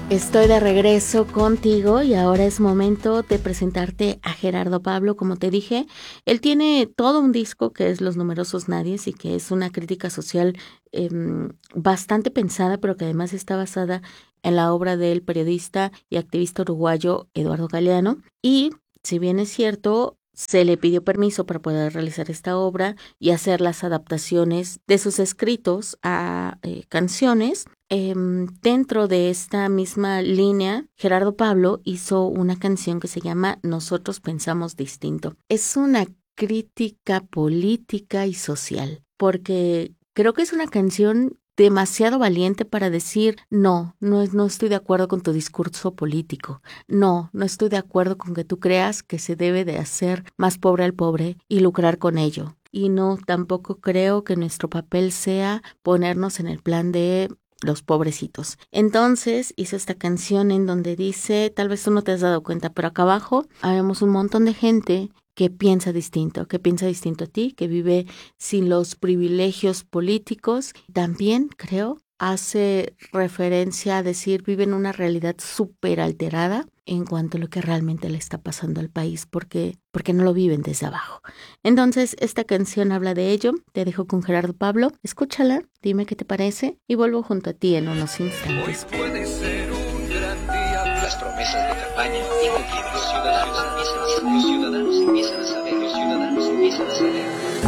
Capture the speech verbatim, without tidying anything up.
Estoy de regreso contigo y ahora es momento de presentarte a Gerardo Pablo. Como te dije, él tiene todo un disco que es Los Numerosos Nadies y que es una crítica social eh, bastante pensada, pero que además está basada en la obra del periodista y activista uruguayo Eduardo Galeano. Y si bien es cierto, se le pidió permiso para poder realizar esta obra y hacer las adaptaciones de sus escritos a eh, canciones. Eh, dentro de esta misma línea, Gerardo Pablo hizo una canción que se llama Nosotros Pensamos Distinto. Es una crítica política y social, porque creo que es una canción demasiado valiente para decir, no, no, no estoy de acuerdo con tu discurso político, no, no estoy de acuerdo con que tú creas que se debe de hacer más pobre al pobre y lucrar con ello. Y no, tampoco creo que nuestro papel sea ponernos en el plan de los pobrecitos. Entonces hizo esta canción en donde dice, tal vez tú no te has dado cuenta, pero acá abajo habemos un montón de gente que piensa distinto, que piensa distinto a ti, que vive sin los privilegios políticos. También, creo, hace referencia a decir, vive en una realidad súper alterada en cuanto a lo que realmente le está pasando al país, porque, porque no lo viven desde abajo. Entonces, esta canción habla de ello. Te dejo con Gerardo Pablo. Escúchala, dime qué te parece y vuelvo junto a ti en unos instantes. Hoy puede ser un gran día. Las promesas de campaña incumplidas. Los ciudadanos empiezan a saber. Los ciudadanos empiezan a saber. Los ciudadanos empiezan a saber.